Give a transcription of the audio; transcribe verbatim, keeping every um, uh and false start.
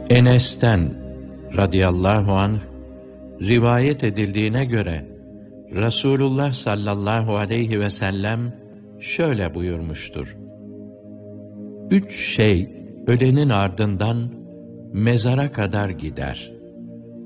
Enes'ten radıyallahu anh rivayet edildiğine göre Resulullah sallallahu aleyhi ve sellem şöyle buyurmuştur: Üç şey ölenin ardından mezara kadar gider.